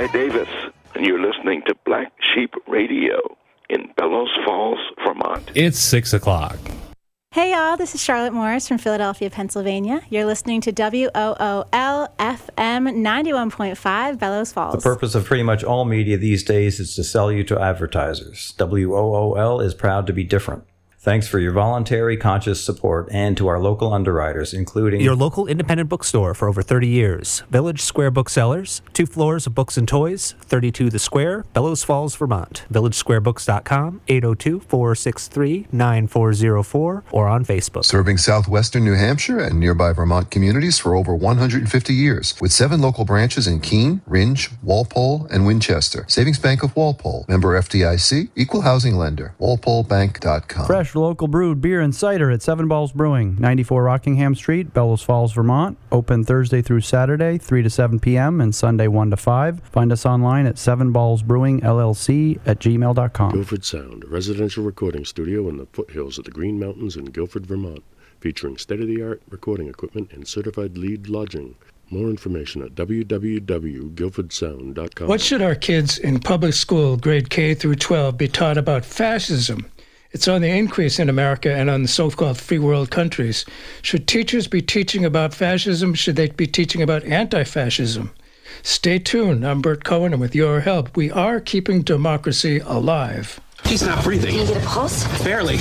Guy Davis, and you're listening to Black Sheep Radio in Bellows Falls, Vermont. It's 6 o'clock. Hey y'all, this is Charlotte Morris from Philadelphia, Pennsylvania. You're listening to WOOL FM 91.5 Bellows Falls. The purpose of pretty much all media these days is to sell you to advertisers. WOOL is proud to be different. Thanks for your voluntary, conscious support, and to our local underwriters, including your local independent bookstore for over 30 years. Village Square Booksellers, 2 floors of books and toys, 32 The Square, Bellows Falls, Vermont. VillageSquareBooks.com, 802-463-9404, or on Facebook. Serving southwestern New Hampshire and nearby Vermont communities for over 150 years, with 7 local branches in Keene, Rindge, Walpole, and Winchester. Savings Bank of Walpole, member FDIC, equal housing lender, walpolebank.com. Fresh local brewed beer and cider at 7 Balls Brewing, 94 Rockingham Street, Bellows Falls, Vermont. Open Thursday through Saturday, 3 to 7 p.m. and Sunday 1 to 5. Find us online at 7ballsbrewingllc@gmail.com. Guilford Sound, a residential recording studio in the foothills of the Green Mountains in Guilford, Vermont, featuring state-of-the-art recording equipment and certified lead lodging. More information at www.guilfordsound.com. What should our kids in public school, grade K through 12, be taught about fascism? It's on the increase in America and on the so-called free world countries. Should teachers be teaching about fascism? Should they be teaching about anti-fascism? Stay tuned. I'm Bert Cohen, and with your help, we are keeping democracy alive. He's not breathing. Can you get a pulse? Barely.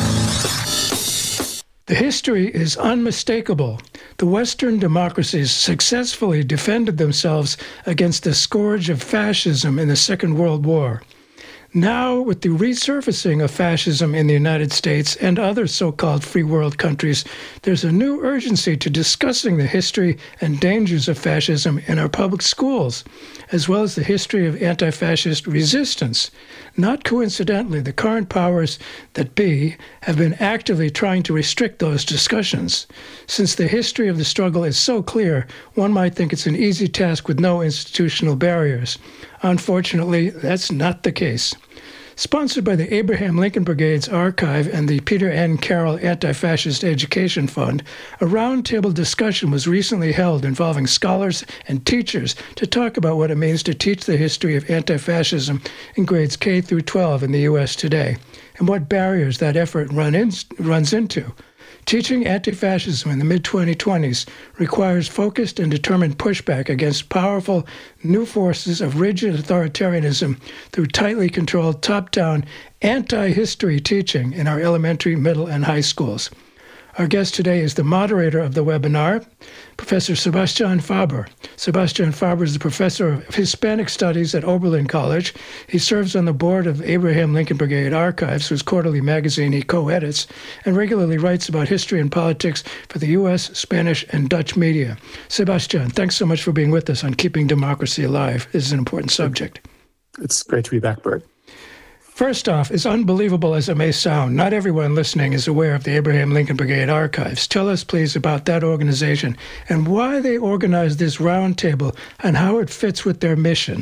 The history is unmistakable. The Western democracies successfully defended themselves against the scourge of fascism in the Second World War. Now, with the resurfacing of fascism in the United States and other so-called free world countries, there's a new urgency to discussing the history and dangers of fascism in our public schools, as well as the history of anti-fascist resistance. Not coincidentally, the current powers that be have been actively trying to restrict those discussions. Since the history of the struggle is so clear, one might think it's an easy task with no institutional barriers. Unfortunately, that's not the case. Sponsored by the Abraham Lincoln Brigade's Archive and the Peter N. Carroll Anti-Fascist Education Fund, a roundtable discussion was recently held involving scholars and teachers to talk about what it means to teach the history of anti-fascism in grades K through 12 in the U.S. today, and what barriers that effort runs into. Teaching anti-fascism in the mid-2020s requires focused and determined pushback against powerful new forces of rigid authoritarianism through tightly controlled top-down anti-history teaching in our elementary, middle, and high schools. Our guest today is the moderator of the webinar, Professor Sebastian Faber. Sebastian Faber is the professor of Hispanic Studies at Oberlin College. He serves on the board of Abraham Lincoln Brigade Archives, whose quarterly magazine he co-edits, and regularly writes about history and politics for the U.S., Spanish, and Dutch media. Sebastian, thanks so much for being with us on Keeping Democracy Alive. This is an important subject. It's great to be back, Bert. First off, as unbelievable as it may sound, not everyone listening is aware of the Abraham Lincoln Brigade Archives. Tell us, please, about that organization and why they organized this roundtable and how it fits with their mission.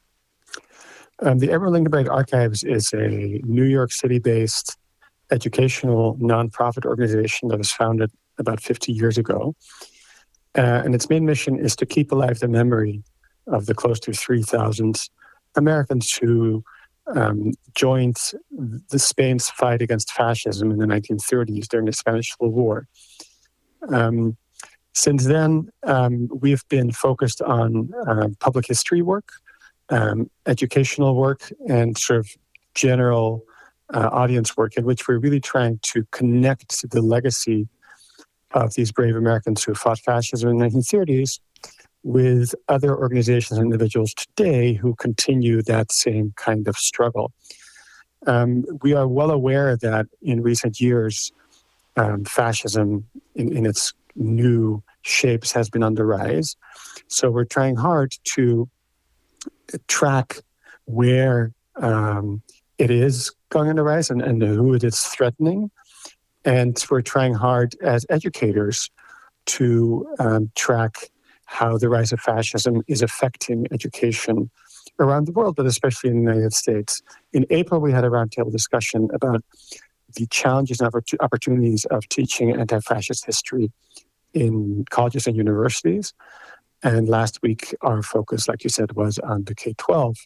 The Abraham Lincoln Brigade Archives is a New York City-based educational nonprofit organization that was founded about 50 years ago. And its main mission is to keep alive the memory of the close to 3,000 Americans who joined Spain's fight against fascism in the 1930s during the Spanish Civil War. Since then, we've been focused on public history work, educational work, and sort of general audience work in which we're really trying to connect the legacy of these brave Americans who fought fascism in the 1930s with other organizations and individuals today who continue that same kind of struggle. We are well aware that in recent years, fascism in its new shapes has been on the rise. So we're trying hard to track where it is going on the rise and who it is threatening. And we're trying hard as educators to track how the rise of fascism is affecting education around the world, but especially in the United States. In April, we had a roundtable discussion about the challenges and opportunities of teaching anti-fascist history in colleges and universities. And last week, our focus, like you said, was on the K-12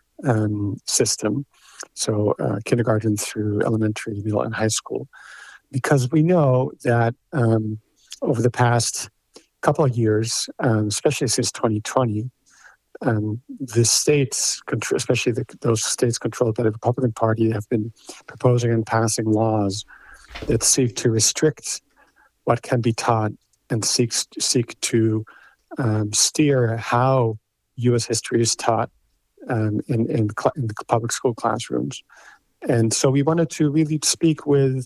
system. So kindergarten through elementary, middle, and high school. Because we know that over the past couple of years, especially since 2020, the states, especially those states controlled by the Republican Party, have been proposing and passing laws that seek to restrict what can be taught and seek to steer how U.S. history is taught in the public school classrooms. And so we wanted to really speak with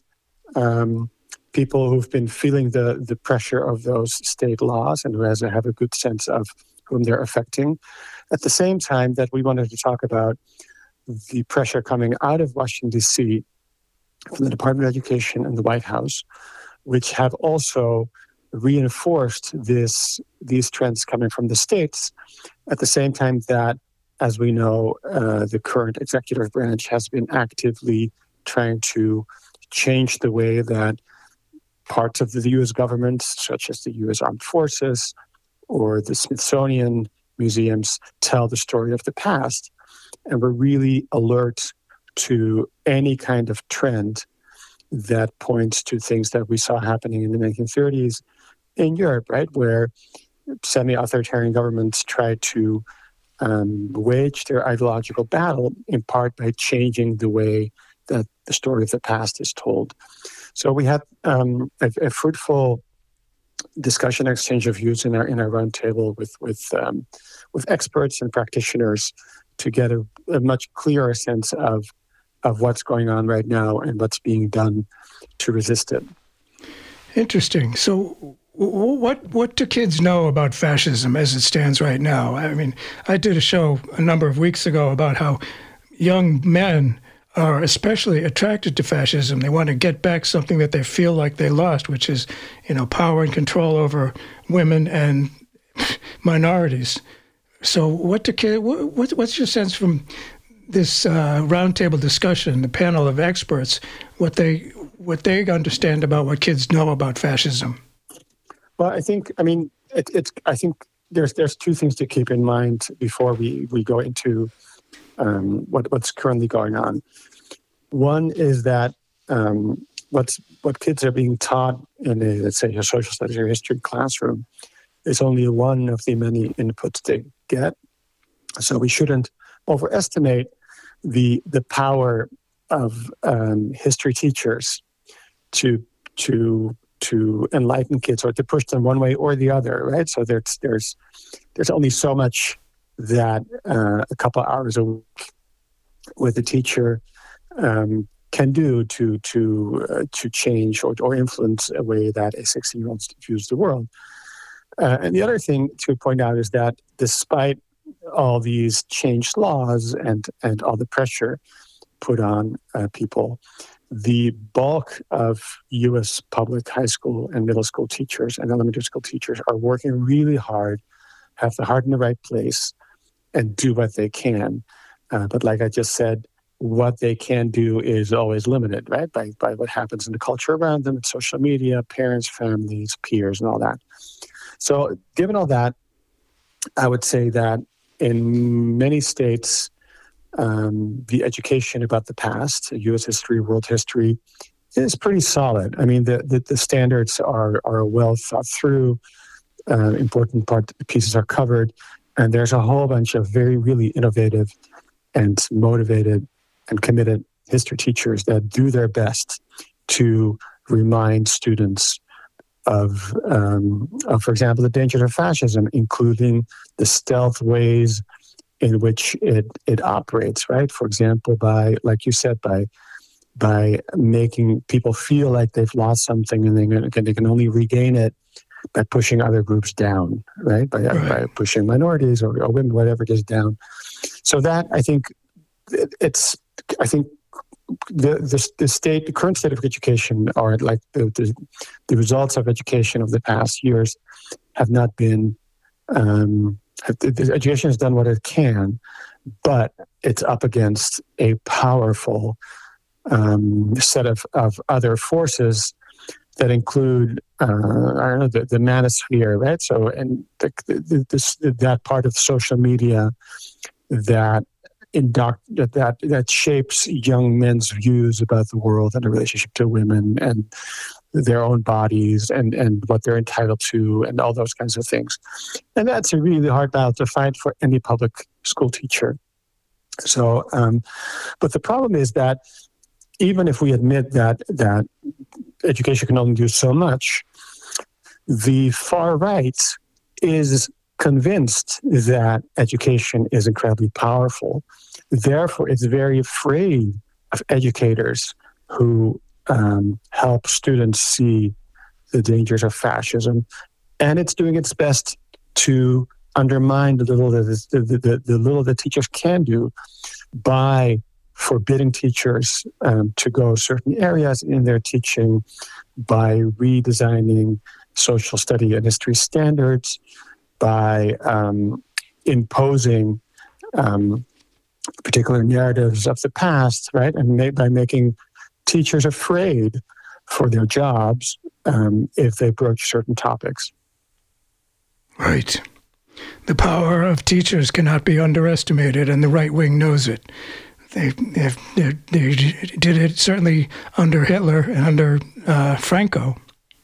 people who've been feeling the pressure of those state laws and who have a good sense of whom they're affecting. At the same time that we wanted to talk about the pressure coming out of Washington, D.C. from the Department of Education and the White House, which have also reinforced these trends coming from the states, at the same time that, as we know, the current executive branch has been actively trying to change the way that parts of the U.S. government, such as the U.S. Armed Forces or the Smithsonian museums, tell the story of the past. And we're really alert to any kind of trend that points to things that we saw happening in the 1930s in Europe, right, where semi-authoritarian governments tried to wage their ideological battle, in part by changing the way that the story of the past is told. So we had a fruitful discussion, exchange of views in our roundtable with experts and practitioners to get a much clearer sense of what's going on right now and what's being done to resist it. Interesting. So what do kids know about fascism as it stands right now? I mean, I did a show a number of weeks ago about how young men are especially attracted to fascism. They want to get back something that they feel like they lost, which is, power and control over women and minorities. So what's your sense from this roundtable discussion, the panel of experts, what they understand about what kids know about fascism? Well, I think there's two things to keep in mind before we go into what's currently going on. One is that what kids are being taught in let's say, a social studies or history classroom is only one of the many inputs they get. So we shouldn't overestimate the power of history teachers to enlighten kids or to push them one way or the other, right? So there's only so much that a couple hours a week with a teacher can do to change or influence a way that a 16-year-old views the world. And the other thing to point out is that despite all these changed laws and all the pressure put on people, the bulk of U.S. public high school and middle school teachers and elementary school teachers are working really hard, have the heart in the right place, and do what they can. But like I just said, what they can do is always limited, right? By what happens in the culture around them, social media, parents, families, peers, and all that. So given all that, I would say that in many states, the education about the past, U.S. history, world history, is pretty solid. I mean, the standards are well thought through. Important pieces are covered. And there's a whole bunch of really innovative and motivated and committed history teachers that do their best to remind students of, for example, the dangers of fascism, including the stealth ways in which it operates, right? For example, like you said, by making people feel like they've lost something and they can only regain it by pushing other groups down, right? By pushing minorities or women, whatever it is, down. So that, I think, the current state of education, or like the results of education of the past years, have not been. The education has done what it can, but it's up against a powerful set of other forces that include, I don't know, the manosphere, right? So, and that part of social media that that shapes young men's views about the world and the relationship to women and their own bodies and what they're entitled to and all those kinds of things. And that's a really hard battle to fight for any public school teacher. So, but the problem is that even if we admit that education can only do so much, the far right is convinced that education is incredibly powerful. Therefore, it's very afraid of educators who help students see the dangers of fascism, and it's doing its best to undermine the little that teachers can do by forbidding teachers to go certain areas in their teaching, by redesigning social study and history standards, by imposing particular narratives of the past, right? And by making teachers afraid for their jobs if they broach certain topics. Right. The power of teachers cannot be underestimated, and the right wing knows it. They did it certainly under Hitler and under Franco.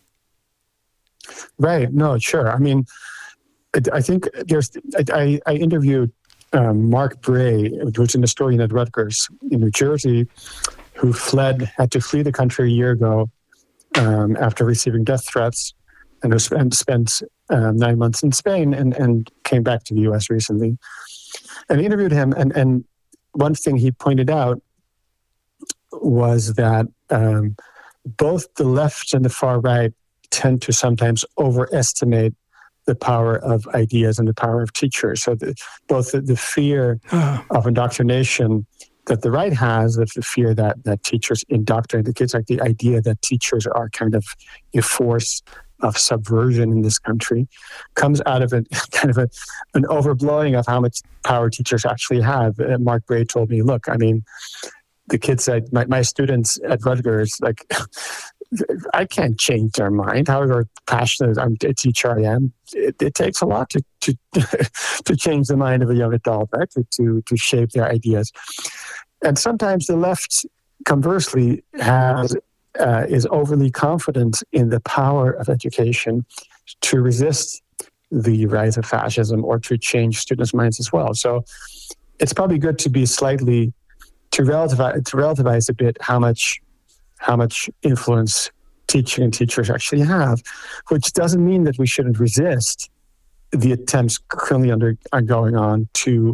Right. No, sure. I mean, I think I interviewed Mark Bray, who's an historian at Rutgers in New Jersey, who had to flee the country a year ago after receiving death threats, and who spent 9 months in Spain and came back to the U.S. recently. And I interviewed him, and one thing he pointed out was that both the left and the far right tend to sometimes overestimate the power of ideas and the power of teachers. So both the fear of indoctrination that the right has, the fear that teachers indoctrinate the kids, like the idea that teachers are kind of a force of subversion in this country, comes out of an overblowing of how much power teachers actually have. Mark Bray told me, look, I mean, the kids, my students at Rutgers, like, I can't change their mind. However passionate a teacher I am, it takes a lot to to change the mind of a young adult, right? To shape their ideas. And sometimes the left, conversely, is overly confident in the power of education to resist the rise of fascism or to change students' minds as well. So it's probably good to be to relativize a bit how much influence teaching and teachers actually have, which doesn't mean that we shouldn't resist the attempts currently going on to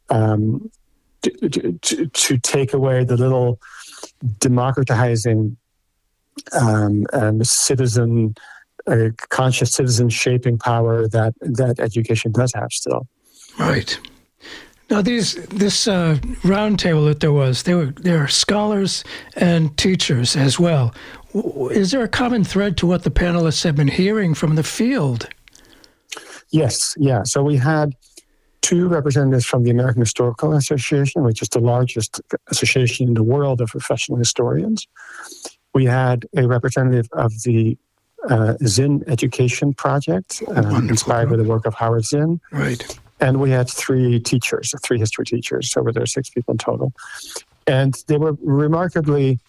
take away the little democratizing conscious citizen shaping power that education does have still. Right. Now, this roundtable that there are scholars and teachers as well. Is there a common thread to what the panelists have been hearing from the field? Yes, yeah. So we had 2 representatives from the American Historical Association, which is the largest association in the world of professional historians. We had a representative of the Zinn Education Project, inspired by the work of Howard Zinn. Right. And we had 3 history teachers, so there were 6 people in total. And they were remarkably,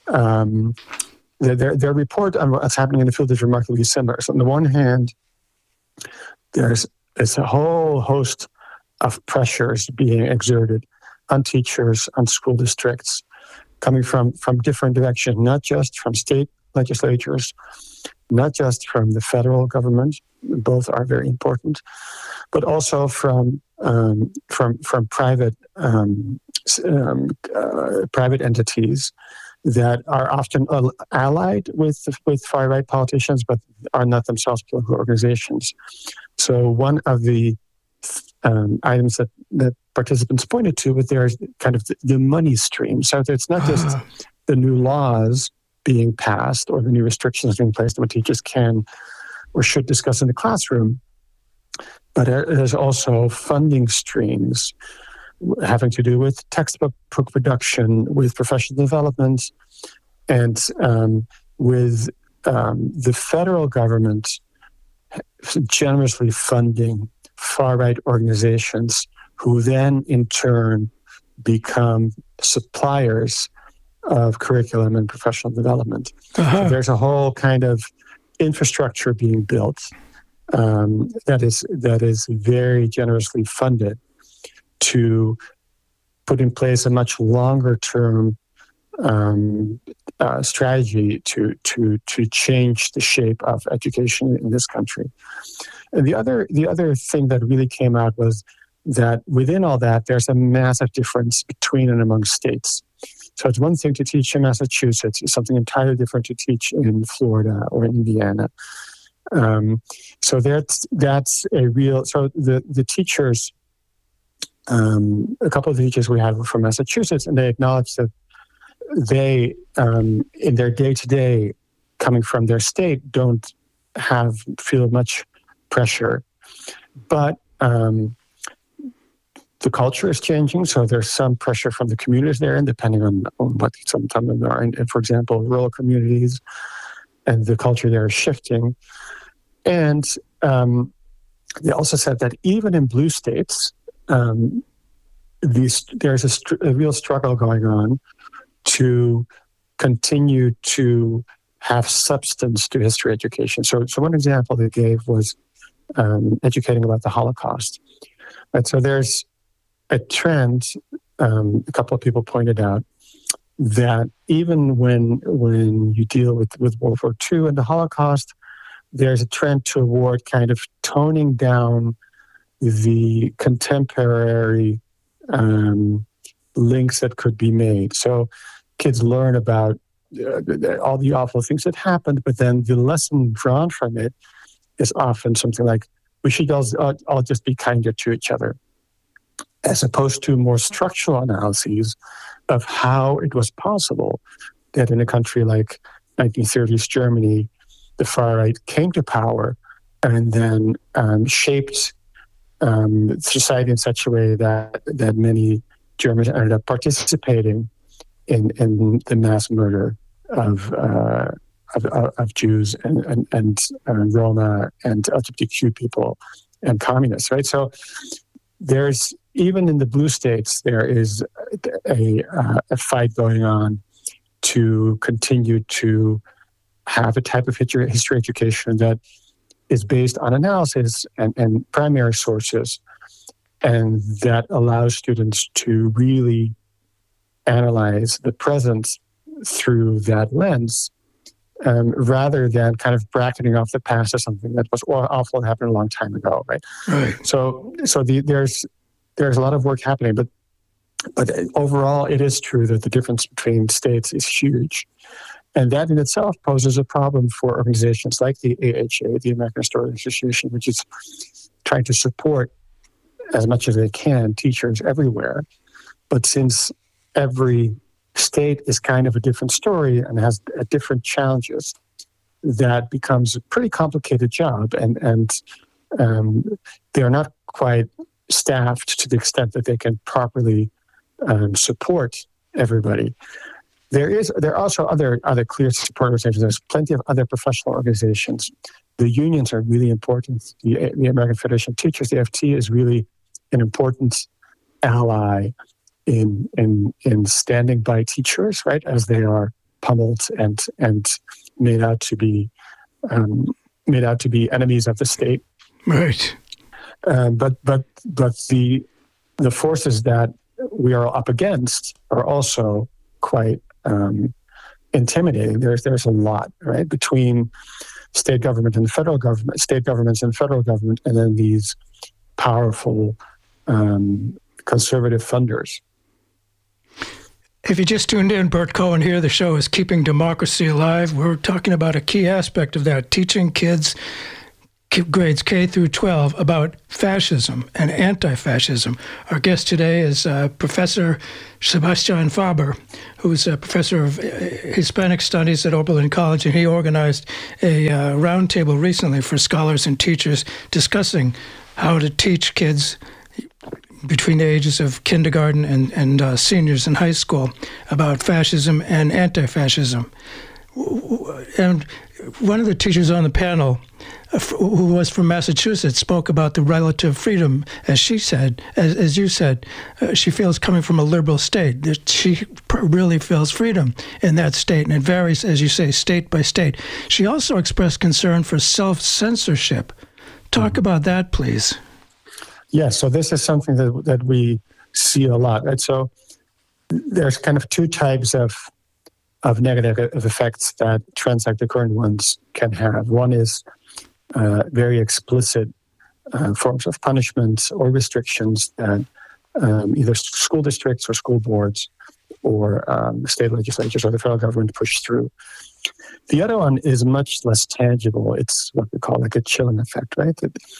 their report on what's happening in the field is remarkably similar. So on the one hand, there's a whole host of pressures being exerted on teachers, on school districts, coming from different directions, not just from state legislatures, not just from the federal government, both are very important, but also from private private entities that are often allied with far right politicians, but are not themselves political organizations. So one of the items that participants pointed to, but there's kind of the money stream. So it's not just the new laws being passed or the new restrictions being placed on what teachers can or should discuss in the classroom, but there's also funding streams having to do with textbook production, with professional development, and with the federal government generously funding far-right organizations who then in turn become suppliers of curriculum and professional development. So there's a whole kind of infrastructure being built that is very generously funded to put in place a much longer term strategy to change the shape of education in this country. And the other thing that really came out was that within all that, there's a massive difference between and among states. So it's one thing to teach in Massachusetts, it's something entirely different to teach in Florida or in Indiana. So that's a real. So the teachers, a couple of the teachers we had were from Massachusetts, and they acknowledged that they, in their day-to-day, coming from their state, don't feel much pressure, but the culture is changing, so there's some pressure from the communities there, and depending on what some of them are, and for example, rural communities, and the culture there is shifting. And they also said that even in blue states, there's a real struggle going on to continue to have substance to history education. So one example they gave was educating about the Holocaust. Right, so there's a trend, a couple of people pointed out, that even when you deal with World War II and the Holocaust, there's a trend toward kind of toning down the contemporary links that could be made. So kids learn about all the awful things that happened, but then the lesson drawn from it is often something like, we should all just be kinder to each other, as opposed to more structural analyses of how it was possible that in a country like 1930s Germany, the far right came to power and then shaped society in such a way that many Germans ended up participating in the mass murder of Jews and Roma and LGBTQ people and communists, right? So there's, even in the blue states, there is a fight going on to continue to have a type of history education that is based on analysis and primary sources, and that allows students to really analyze the present through that lens, rather than kind of bracketing off the past as something that was awful and happened a long time ago, right? Right. So there's a lot of work happening, but overall, it is true that the difference between states is huge. And that in itself poses a problem for organizations like the AHA, the American Historical Association, which is trying to support as much as they can teachers everywhere. But since every state is kind of a different story and has different challenges, that becomes a pretty complicated job. And they are not quite staffed to the extent that they can properly support everybody. There are also other clear support organizations. There's plenty of other professional organizations. The unions are really important. The American Federation of Teachers, the FT, is really an important ally in standing by teachers, right, as they are pummeled and made out to be enemies of the state. Right. But the forces that we are up against are also quite intimidating. There's a lot, right, between state government and federal government, state governments and federal government, and then these powerful conservative funders. If you just tuned in, Bert Cohen here. The show is Keeping Democracy Alive. We're talking about a key aspect of that, teaching kids grades K through 12 about fascism and anti-fascism. Our guest today is Professor Sebastian Faber, who is a professor of Hispanic Studies at Oberlin College, and he organized a roundtable recently for scholars and teachers discussing how to teach kids between the ages of kindergarten and seniors in high school about fascism and anti-fascism. And one of the teachers on the panel, who was from Massachusetts, spoke about the relative freedom, as she said, as you said, she feels coming from a liberal state, that she really feels freedom in that state, and it varies, as you say, state by state. She also expressed concern for self-censorship. Talk about that, please. Yes, so this is something that we see a lot, right? So there's kind of two types of negative effects that trends like the current ones can have. One is very explicit forms of punishment or restrictions that either school districts or school boards or state legislatures or the federal government push through. The other one is much less tangible. It's what we call like a chilling effect, right?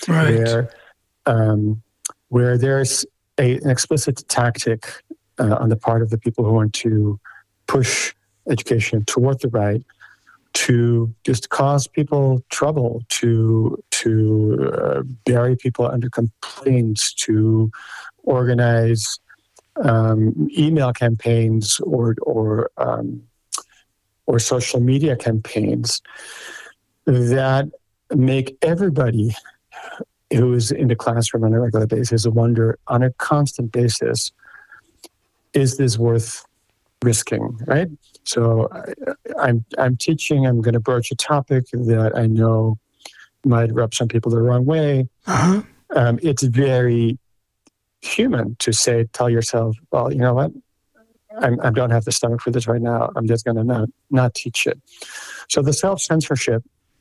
Where there's an explicit tactic on the part of the people who want to push education toward the right to just cause people trouble, to bury people under complaints, to organize email campaigns or social media campaigns that make everybody who is in the classroom on a regular basis wonder on a constant basis, is this worth risking, right? So I'm teaching, I'm going to broach a topic that I know might rub some people the wrong way. Uh-huh. It's very human to tell yourself, well, you know what? I don't have the stomach for this right now. I'm just going to not teach it. So the self-censorship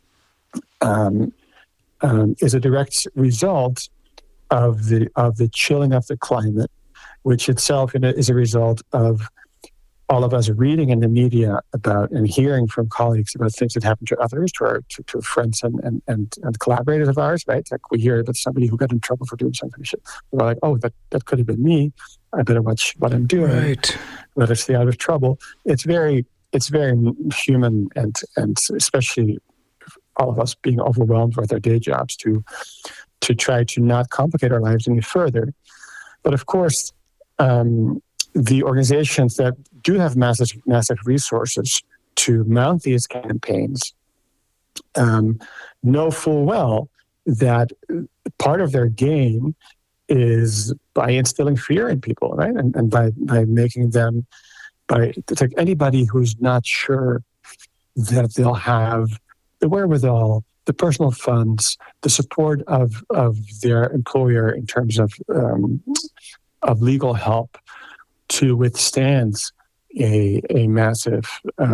is a direct result of the chilling of the climate, which itself is a result of all of us reading in the media about and hearing from colleagues about things that happen to others, to friends and collaborators of ours, right? Like we hear about somebody who got in trouble for doing something. We're like, oh, that could have been me. I better watch what I'm doing. Right. Let us stay out of trouble. It's very human and especially all of us being overwhelmed with our day jobs to try to not complicate our lives any further. But of course, the organizations that do have massive resources to mount these campaigns know full well that part of their game is by instilling fear in people, right? And by making them, it's like anybody who's not sure that they'll have the wherewithal, the personal funds, the support of their employer in terms of legal help to withstand a massive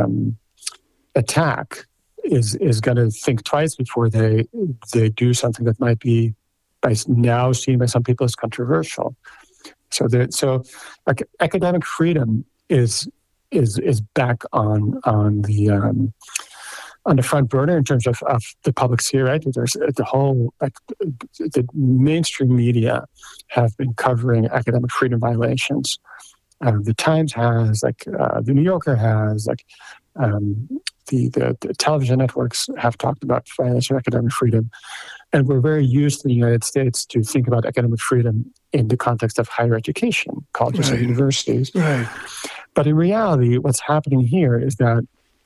attack is going to think twice before they do something that might be now seen by some people as controversial. So academic freedom is back on the front burner in terms of the public sphere, right? There's the whole, the mainstream media have been covering academic freedom violations. The Times has, the New Yorker has, the television networks have talked about violation of academic freedom. And we're very used in the United States to think about academic freedom in the context of higher education, colleges and universities. Right. But in reality, what's happening here is that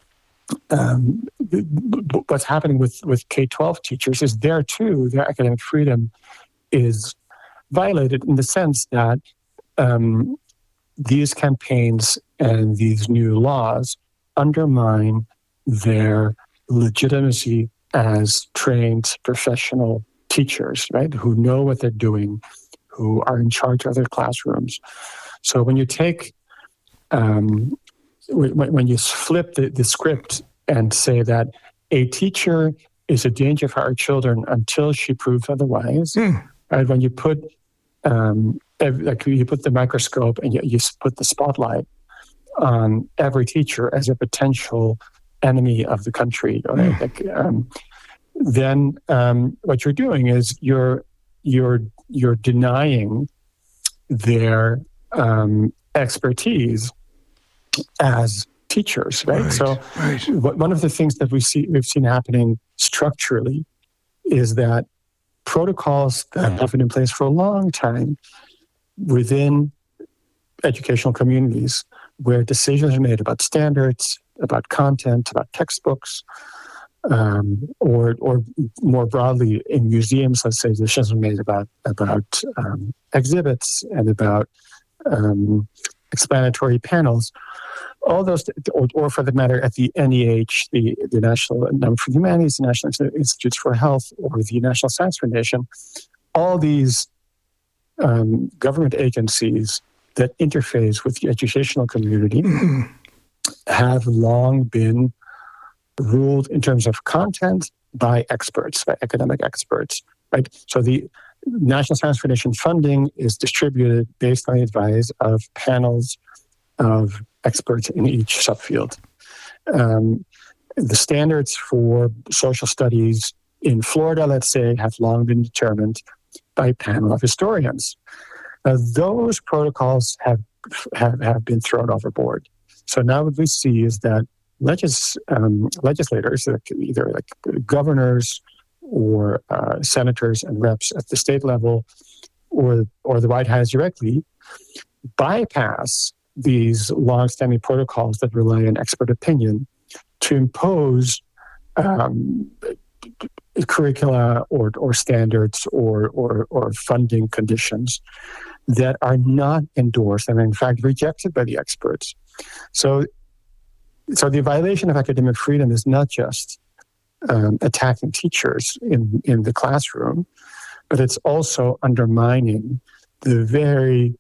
what's happening with K-12 teachers is there too, their academic freedom is violated in the sense that these campaigns and these new laws undermine their legitimacy as trained professional teachers, right? Who know what they're doing, who are in charge of their classrooms. So when you take, when you flip the script and say that a teacher is a danger for our children until she proves otherwise, right? When you put you put the microscope and you put the spotlight on every teacher as a potential enemy of the country, right? Then what you're doing is you're denying their expertise as teachers, right? So one of the things that we've seen happening structurally is that protocols that have been in place for a long time within educational communities where decisions are made about standards, about content, about textbooks, or more broadly in museums, let's say decisions are made about exhibits and about explanatory panels. All those, or for the matter, at the NEH, the National Endowment for Humanities, the National Institutes for Health, or the National Science Foundation, all these government agencies that interface with the educational community have long been ruled in terms of content by experts, by academic experts, right? So the National Science Foundation funding is distributed based on the advice of panels of experts in each subfield. The standards for social studies in Florida, let's say, have long been determined by a panel of historians. Those protocols have been thrown overboard. So now what we see is that legislators, either like governors or senators and reps at the state level, or the White House directly, bypass these long-standing protocols that rely on expert opinion to impose curricula or standards or funding conditions that are not endorsed and in fact rejected by the experts. So the violation of academic freedom is not just attacking teachers in the classroom, but it's also undermining the very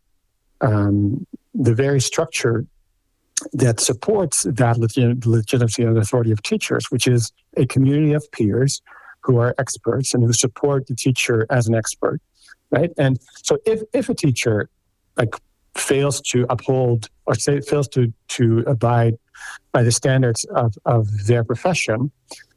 structure that supports that legitimacy and authority of teachers, which is a community of peers who are experts and who support the teacher as an expert, right? And so if a teacher fails to uphold or fails to abide by the standards of their profession,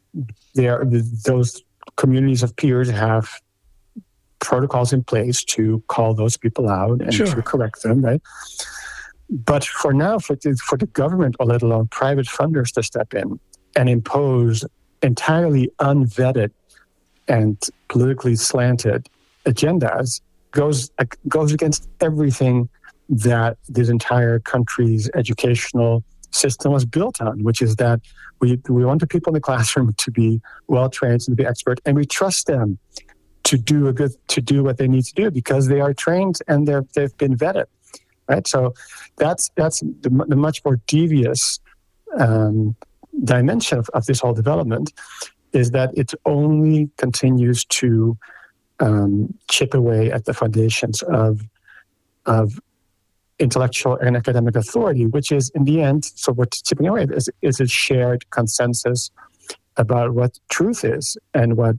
those communities of peers have protocols in place to call those people out and to correct them, right? But for now, for the government, or let alone private funders to step in and impose entirely unvetted and politically slanted agendas goes against everything that this entire country's educational system was built on, which is that we want the people in the classroom to be well trained and to be expert, and we trust them to do what they need to do because they are trained and they've been vetted, right? So that's the much more devious dimension of this whole development, is that it only continues to chip away at the foundations of intellectual and academic authority, which is in the end, so what's chipping away is a shared consensus about what truth is and what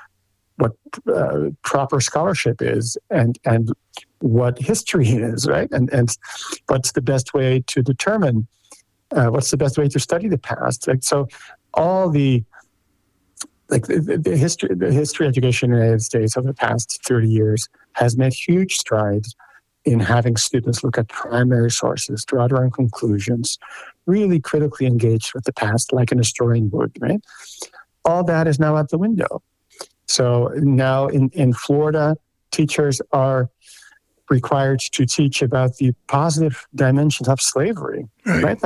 proper scholarship is and what history is, right? And what's the best way to determine, what's the best way to study the past. So all the history education in the United States over the past 30 years has made huge strides in having students look at primary sources, draw their own conclusions, really critically engaged with the past like an historian would, right? All that is now out the window. So now in Florida, teachers are required to teach about the positive dimensions of slavery, right?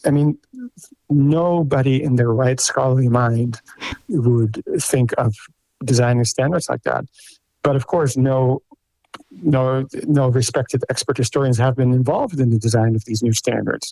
Nobody in their right scholarly mind would think of designing standards like that. But of course, no respected expert historians have been involved in the design of these new standards.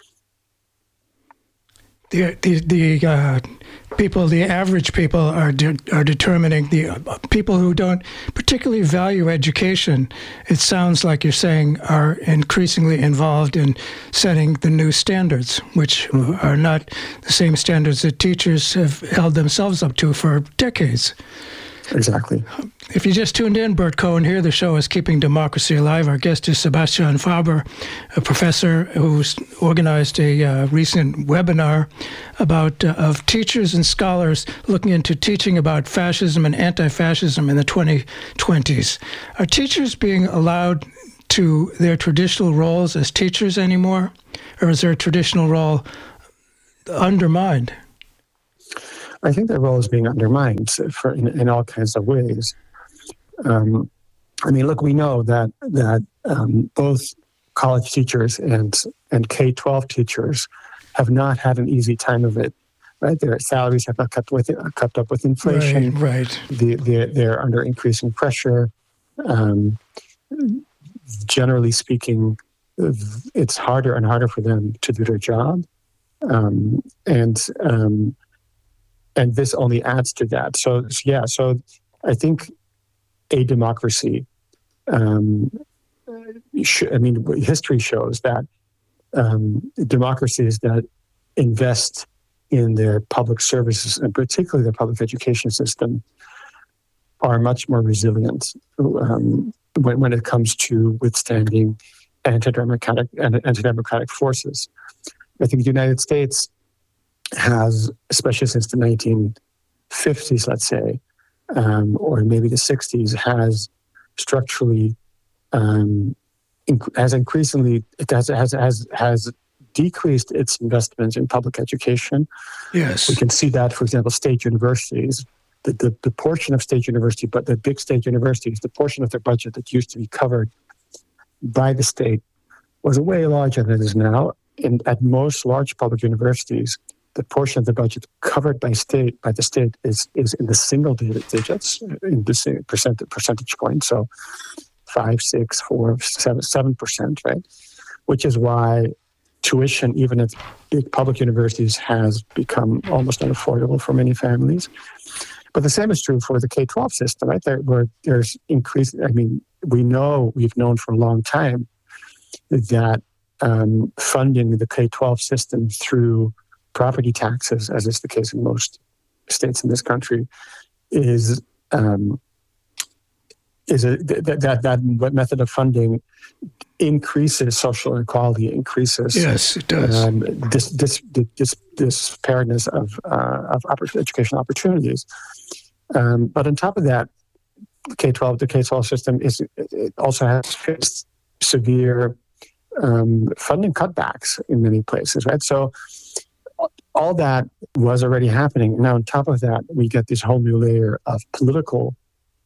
The average people are determining, the people who don't particularly value education, it sounds like you're saying, are increasingly involved in setting the new standards, which are not the same standards that teachers have held themselves up to for decades. Exactly. If you just tuned in, Bert Cohen here. The show is Keeping Democracy Alive. Our guest is Sebastian Faber, a professor who's organized a recent webinar about of teachers and scholars looking into teaching about fascism and anti-fascism in the 2020s. Are teachers being allowed to their traditional roles as teachers anymore, or is their traditional role undermined? I think their role is being undermined in all kinds of ways. Look, we know that both college teachers and K-12 teachers have not had an easy time of it right? Their salaries have not kept up with inflation. Right. They're under increasing pressure. Generally speaking, it's harder and harder for them to do their job, and this only adds to that. So I think a democracy. History shows that democracies that invest in their public services, and particularly their public education system, are much more resilient when it comes to withstanding anti-democratic forces. I think the United States has, especially since the 1950s, let's say, or maybe the 60s, has structurally has decreased its investments in public education. Yes, we can see that, for example, state universities. The portion of state university, but the big state universities, the portion of their budget that used to be covered by the state was way larger than it is now. At most large public universities, the portion of the budget covered by the state is in the single digits, in the percentage point. So 5, 6, 4, 7%, right? Which is why tuition, even at big public universities, has become almost unaffordable for many families. But the same is true for the K-12 system, right? Where there's increased. We've known for a long time that funding the K-12 system through property taxes, as is the case in most states in this country, is that method of funding increases social inequality, increases yes, it does. This pareness of educational opportunities. But on top of that, the K-12 system also has faced severe funding cutbacks in many places, right? So all that was already happening. Now, on top of that, we get this whole new layer of political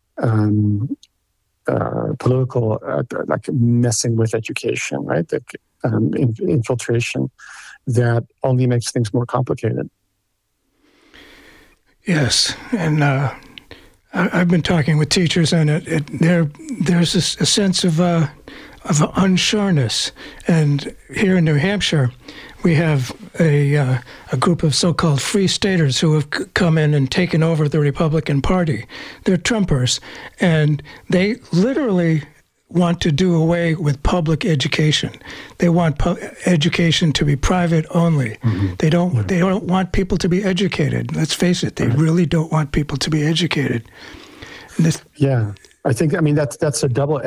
like messing with education, right? The infiltration that only makes things more complicated. Yes, and I've been talking with teachers, and there's a sense of unsureness. And here in New Hampshire, we have a group of so-called free staters who have come in and taken over the Republican Party. They're Trumpers, and they literally want to do away with public education. They want education to be private only. Mm-hmm. They don't want people to be educated. Let's face it, they really don't want people to be educated. Yeah, I think that's a double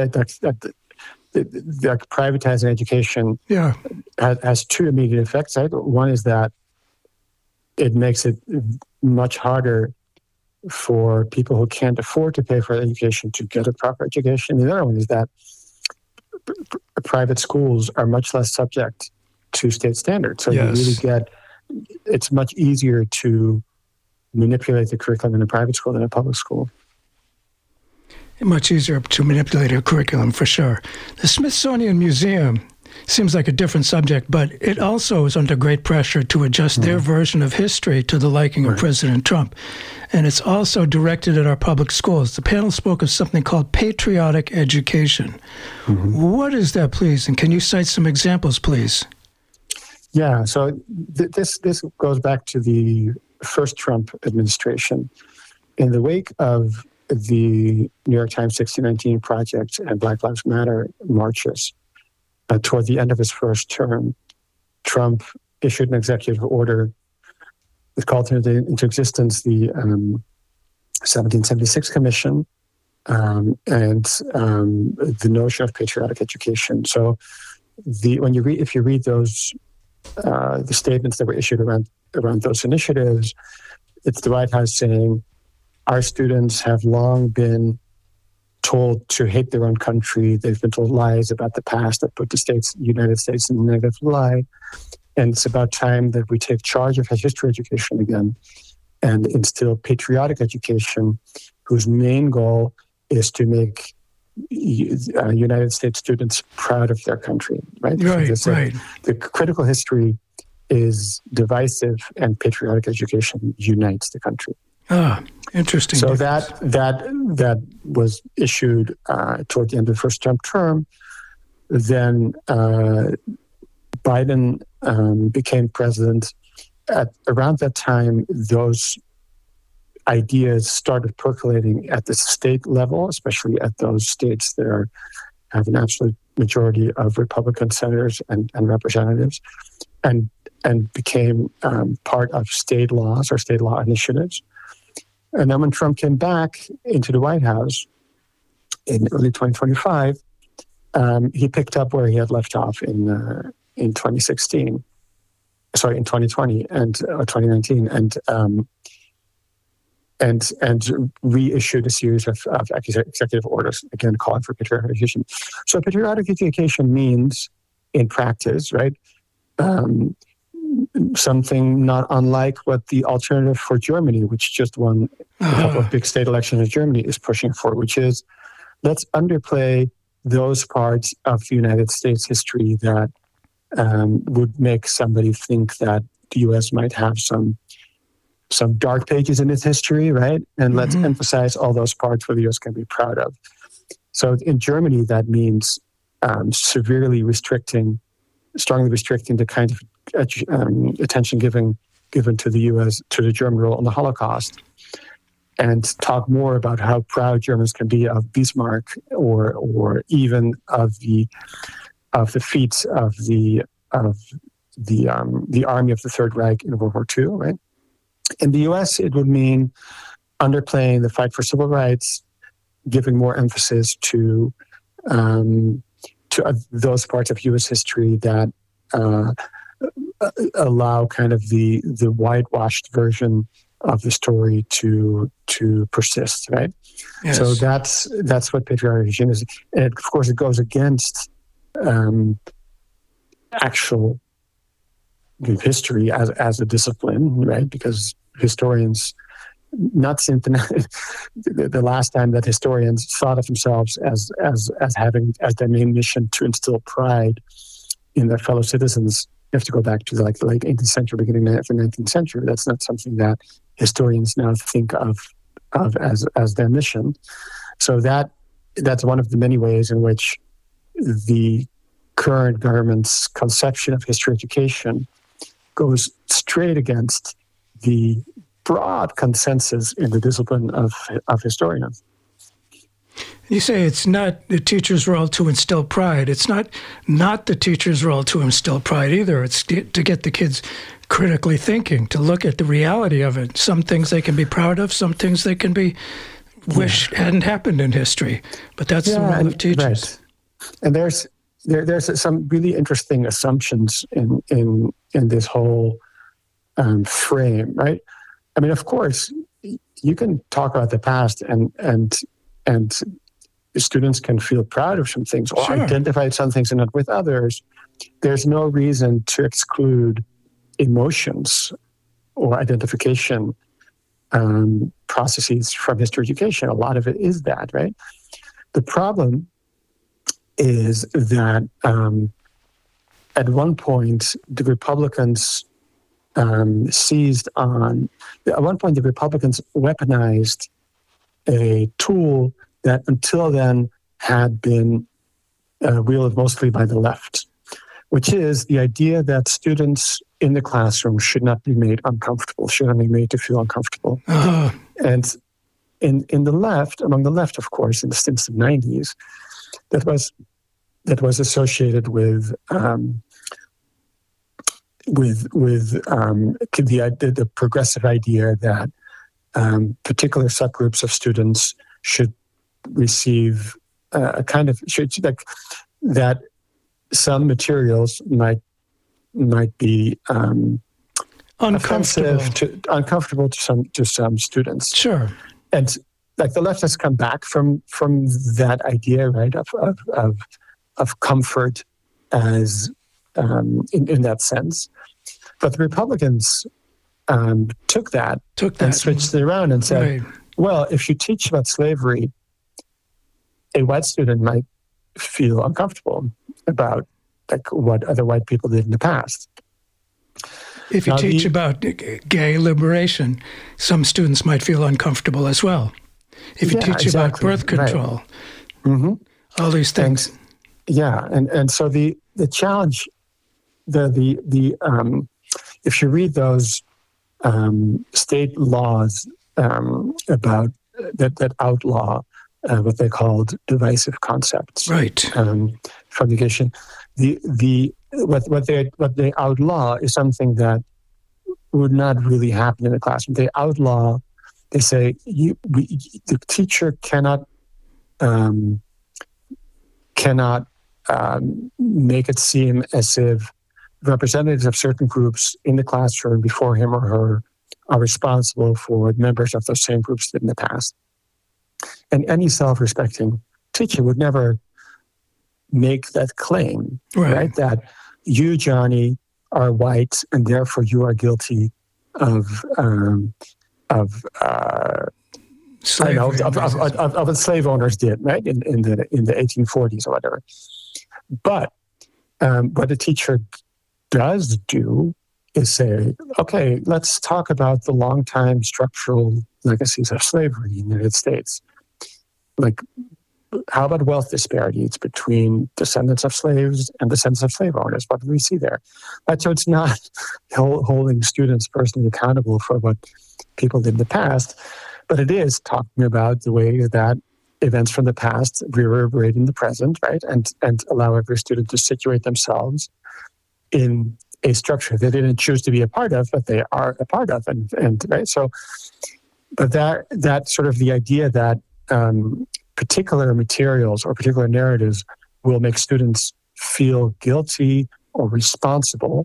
privatizing education has two immediate effects. Right? One is that it makes it much harder for people who can't afford to pay for education to get a proper education. The other one is that private schools are much less subject to state standards. So you really it's much easier to manipulate the curriculum in a private school than a public school. Much easier to manipulate a curriculum, for sure. The Smithsonian Museum seems like a different subject, but it also is under great pressure to adjust their version of history to the liking of President Trump. And it's also directed at our public schools. The panel spoke of something called patriotic education. Mm-hmm. What is that, please? And can you cite some examples, please? Yeah, so this goes back to the first Trump administration. In the wake of the New York Times 1619 Project and Black Lives Matter marches, toward the end of his first term, Trump issued an executive order that called into existence the 1776 Commission and the notion of patriotic education. So, if you read those the statements that were issued around those initiatives, it's the White House saying, our students have long been told to hate their own country. They've been told lies about the past that put the United States in a negative light. And it's about time that we take charge of history education again and instill patriotic education, whose main goal is to make United States students proud of their country. Right. Right. The critical history is divisive, and patriotic education unites the country. Ah, interesting. So that was issued toward the end of the first Trump term. Then Biden became president. Around that time, those ideas started percolating at the state level, especially at those states that have an absolute majority of Republican senators and representatives, and became part of state laws or state law initiatives. And then when Trump came back into the White House in early 2025, he picked up where he had left off in 2016. Sorry, in 2020 and 2019, and reissued a series of executive orders, again calling for patriotic education. So patriotic education means, in practice, right, something not unlike what the alternative for Germany, which just won a couple of big state elections in Germany, is pushing for, which is, let's underplay those parts of the United States history that would make somebody think that the U.S. might have some dark pages in its history, right? And let's emphasize all those parts where the U.S. can be proud of. So in Germany, that means strongly restricting the kind of attention given to the U.S., to the German role in the Holocaust, and talk more about how proud Germans can be of Bismarck or even of the feats of the army of the Third Reich in World War II, right? In the U.S., it would mean underplaying the fight for civil rights, giving more emphasis to those parts of U.S. history that allow kind of the whitewashed version of the story to persist, right? Yes. So that's what patriotic education is, and of course it goes against actual history as a discipline, right? Because historians, not since the last time that historians thought of themselves as having as their main mission to instill pride in their fellow citizens, you have to go back to the late 18th century, beginning of the 19th century. That's not something that historians now think of as their mission. So that's one of the many ways in which the current government's conception of history education goes straight against the broad consensus in the discipline of historians. You say it's not the teacher's role to instill pride. It's not the teacher's role to instill pride either. It's to get the kids critically thinking, to look at the reality of it. Some things they can be proud of, some things they can be wish hadn't happened in history. But that's the role of teachers. Right. And there's some really interesting assumptions in this whole frame, right? I mean, of course, you can talk about the past and students can feel proud of some things or identify some things and not with others. There's no reason to exclude emotions or identification processes from history education. A lot of it is that, right? The problem is that at one point the Republicans weaponized a tool that until then had been wielded mostly by the left, which is the idea that students in the classroom should not be made uncomfortable, should not be made to feel uncomfortable. And in the left, among the left, of course, since the 90s, that was associated with the progressive idea that particular subgroups of students should receive that some materials might be uncomfortable to some students. Sure. And like the left has come back from that idea, right, of comfort as in that sense. But the Republicans took that and switched it around and said, well, if you teach about slavery, a white student might feel uncomfortable about like what other white people did in the past. If you teach about gay liberation, some students might feel uncomfortable as well. If you teach about birth control, all these things. And so the challenge, if you read those state laws about that outlaw what they called divisive concepts, from education, what they outlaw is something that would not really happen in the classroom. They outlaw. They say the teacher cannot make it seem as if representatives of certain groups in the classroom before him or her are responsible for what members of those same groups did in the past. And any self-respecting teacher would never make that claim, right? That you, Johnny, are white and therefore you are guilty of what slave owners did, right, in the 1840s or whatever. But what a teacher does do is say, okay, let's talk about the long-time structural legacies of slavery in the United States. Like, how about wealth disparities between descendants of slaves and descendants of slave owners? What do we see there? So it's not holding students personally accountable for what people did in the past, but it is talking about the way that events from the past reverberate in the present, right? And allow every student to situate themselves in a structure they didn't choose to be a part of, but they are a part of. And right? So, but that sort of the idea that particular materials or particular narratives will make students feel guilty or responsible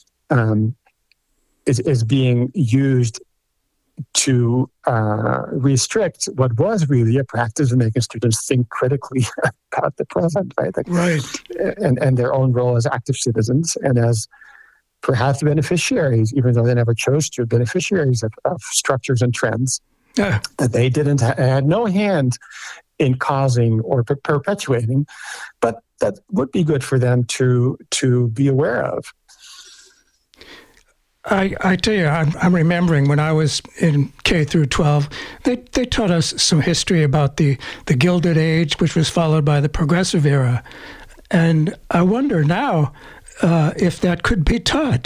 is being used to restrict what was really a practice of making students think critically about the present, right? And their own role as active citizens and as perhaps beneficiaries, even though they never chose to, beneficiaries of structures and trends that they had no hand in causing or perpetuating, but that would be good for them to be aware of. I tell you, I'm remembering when I was in K through 12, they taught us some history about the Gilded Age, which was followed by the Progressive Era. And I wonder now if that could be taught.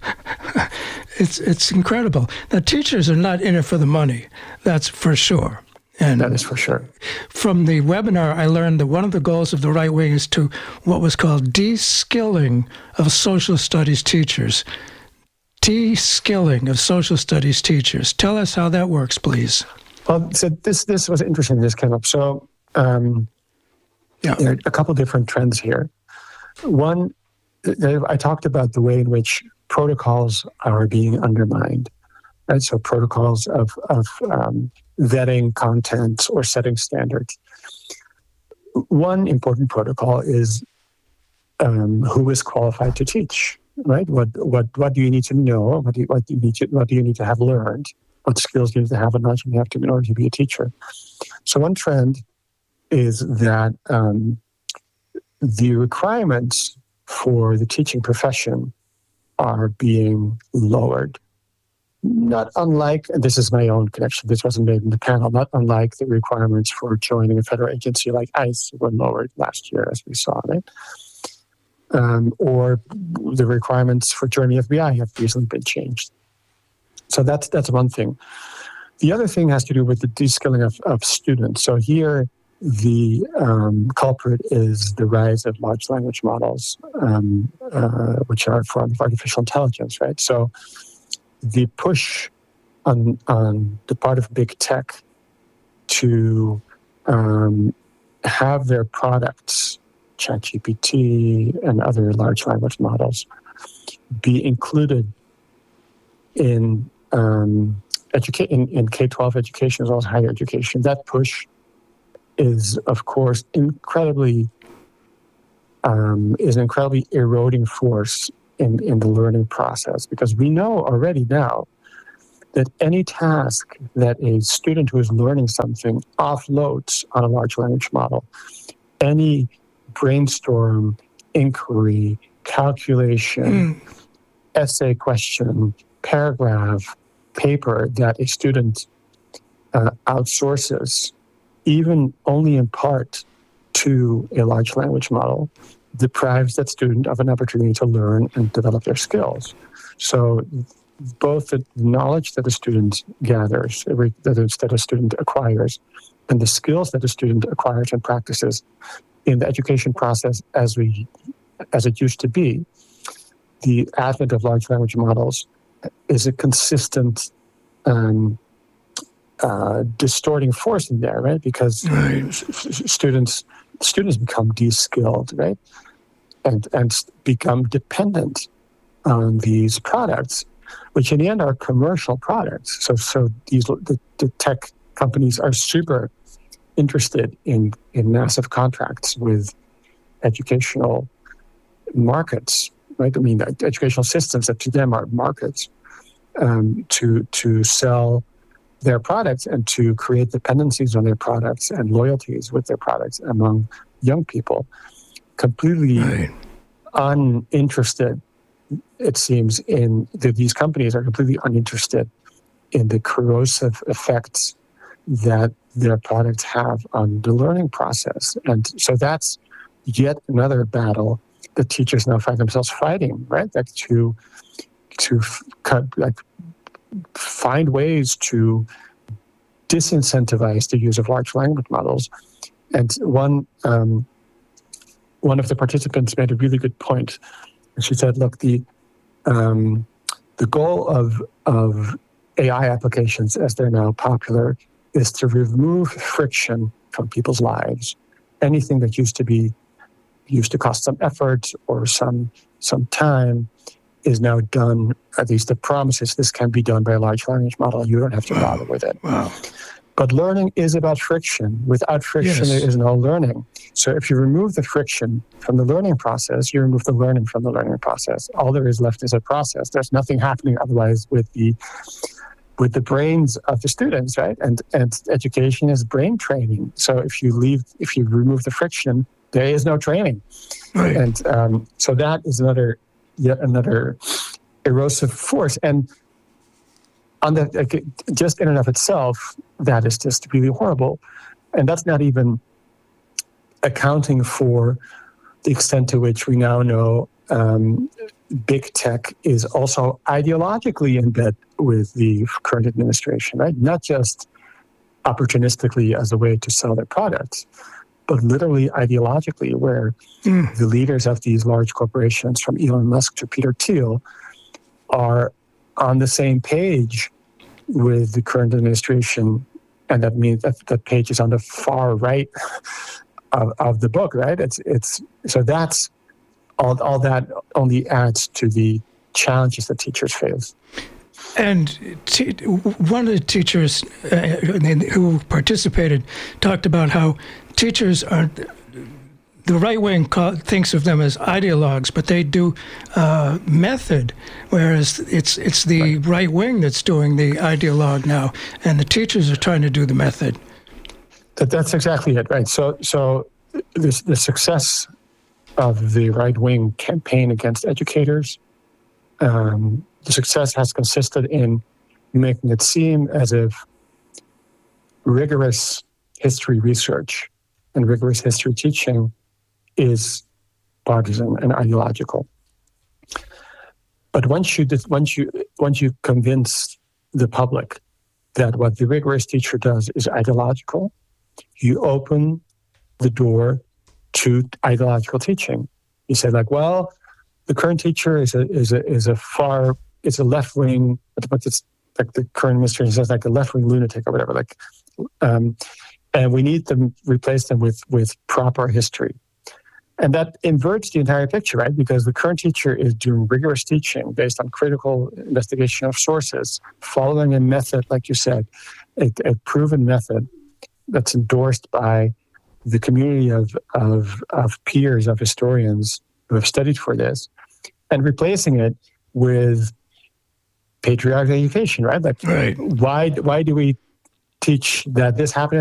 It's incredible. Now, teachers are not in it for the money. That's for sure. And that is for sure. From the webinar, I learned that one of the goals of the right wing is to what was called de-skilling of social studies teachers. De-skilling of social studies teachers. Tell us how that works, please. Well, so this was interesting. This came up. So there are a couple different trends here. One, I talked about the way in which protocols are being undermined. Right? So protocols of vetting content or setting standards. One important protocol is who is qualified to teach. Right? What do you need to know? What do you need to have learned? What skills do you need to have and knowledge you have to in order to be a teacher? So one trend is that the requirements for the teaching profession are being lowered. Not unlike, and this is my own connection, this wasn't made in the panel, not unlike the requirements for joining a federal agency like ICE were lowered last year, as we saw, right? Or the requirements for joining the FBI have recently been changed. So that's one thing. The other thing has to do with the de-skilling of students. So here, the culprit is the rise of large language models, which are a form of artificial intelligence, right? So the push on the part of big tech to have their products, ChatGPT and other large language models, be included in K-12 education as well as higher education. That push is, of course, an incredibly eroding force in the learning process, because we know already now that any task that a student who is learning something offloads on a large language model, any brainstorm, inquiry, calculation, essay, question, paragraph, paper that a student outsources, even only in part, to a large language model, deprives that student of an opportunity to learn and develop their skills. So both the knowledge that a student gathers, that a student acquires, and the skills that a student acquires and practices in the education process as it used to be, the advent of large language models is a consistent distorting force in there, right? Because students become de-skilled, right? And become dependent on these products, which in the end are commercial products. So the tech companies are super interested in massive contracts with educational markets, right? I mean, educational systems that to them are markets, to sell their products and to create dependencies on their products and loyalties with their products among young people. Completely uninterested, it seems, these companies are completely uninterested in the corrosive effects that their products have on the learning process. And so that's yet another battle that teachers now find themselves fighting, right? Like to find ways to disincentivize the use of large language models. And one of the participants made a really good point. She said, look, the goal of AI applications, as they're now popular, is to remove friction from people's lives. Anything that used to cost some effort or some time is now done. At least the promise is this can be done by a large language model. You don't have to bother with it. Wow. But learning is about friction. Without friction, there is no learning. So if you remove the friction from the learning process, you remove the learning from the learning process. All there is left is a process. There's nothing happening otherwise with the brains of the students, right? And education is brain training. So if you remove the friction, there is no training. Right. And so that is yet another erosive force. And on just in and of itself, that is just really horrible. And that's not even accounting for the extent to which we now know big tech is also ideologically in bed with the current administration, right? Not just opportunistically as a way to sell their products, but literally ideologically, where the leaders of these large corporations, from Elon Musk to Peter Thiel, are on the same page with the current administration. And that means that the page is on the far right of the book, right? It's so that's all that only adds to the challenges that teachers face. And one of the teachers who participated talked about how teachers are, the right wing thinks of them as ideologues, but they do method, whereas it's the right wing that's doing the ideologue now, and the teachers are trying to do the method. That's exactly it, right? So the success of the right wing campaign against educators, the success has consisted in making it seem as if rigorous history research and rigorous history teaching is partisan and ideological. But once you convince the public that what the rigorous teacher does is ideological, you open the door to ideological teaching. You say, like, well, the current teacher is a left wing, but it's like the current administration says, like a left wing lunatic or whatever. And we need to replace them with proper history. And that inverts the entire picture, right? Because the current teacher is doing rigorous teaching based on critical investigation of sources, following a method, like you said, a proven method that's endorsed by the community of peers, of historians who have studied for this, and replacing it with patriotic education, right? Like, why do we teach that this happened